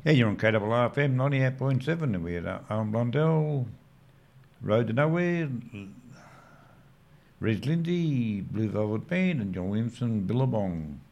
Yeah, you're on KRFM 98.7 and we're at Alan Blondell, Road to Nowhere, Reg Lindsay, Blue Velvet Band and John Williamson, Billabong.